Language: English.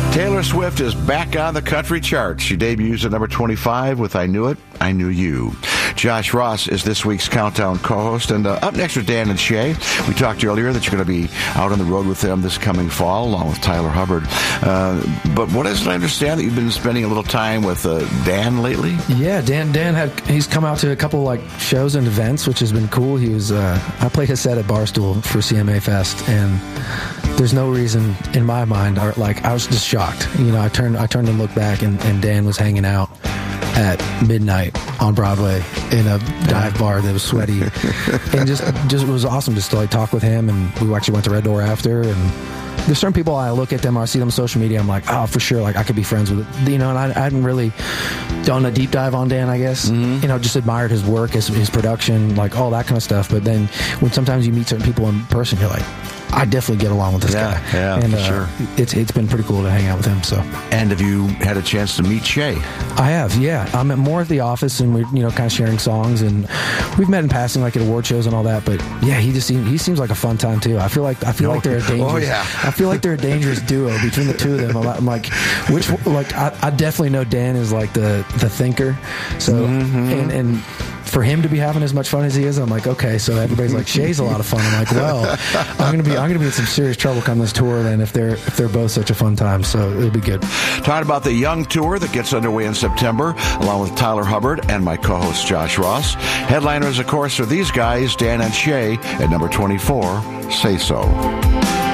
Taylor Swift is back on the country charts. She debuts at number 25 with I Knew It, I Knew You. Josh Ross is this week's Countdown co-host. And up next are Dan and Shay. We talked earlier that you're going to be out on the road with them this coming fall, along with Tyler Hubbard. But what is it I understand that you've been spending a little time with Dan lately? Yeah, he's come out to a couple like shows and events, which has been cool. He was I played his set at Barstool for CMA Fest, and there's no reason in my mind, I was just shocked. I turned and looked back, and Dan was hanging out at midnight on Broadway in a dive bar that was sweaty, and just it was awesome just to like talk with him. And we actually went to Red Door after. And there's certain people I look at them, or I see them on social media, I'm like, oh, for sure, like I could be friends with it. And I hadn't really done a deep dive on Dan, I guess. Just admired his work, his production, like all that kind of stuff. But then when sometimes you meet certain people in person, you're like, I definitely get along with this guy. Yeah, and, for sure. It's been pretty cool to hang out with him. So. And have you had a chance to meet Shay? I have, yeah. I'm at more at the office, and we're kind of sharing songs, and we've met in passing, like at award shows and all that. But yeah, he seems like a fun time too. I feel like they're a dangerous. Oh yeah. I feel like they're a dangerous duo between the two of them. I'm like, I definitely know Dan is like the thinker. So and for him to be having as much fun as he is, I'm like, okay, so everybody's like, Shay's a lot of fun. I'm like, well, I'm gonna be in some serious trouble come this tour then if they're both such a fun time. So it'll be good. Talking about the Young Tour that gets underway in September, along with Tyler Hubbard and my co-host Josh Ross. Headliners, of course, are these guys, Dan and Shay, at number 24, Say So.